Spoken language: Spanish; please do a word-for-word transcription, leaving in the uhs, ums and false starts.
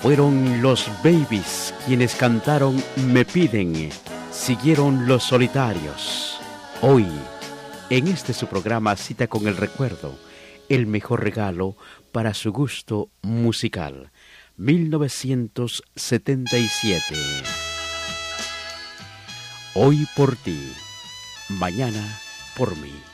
Fueron los Babies quienes cantaron Me Piden, siguieron Los Solitarios. Hoy, en este su programa Cita con el Recuerdo, el mejor regalo para su gusto musical. mil novecientos setenta y siete. Hoy por ti, mañana por mí.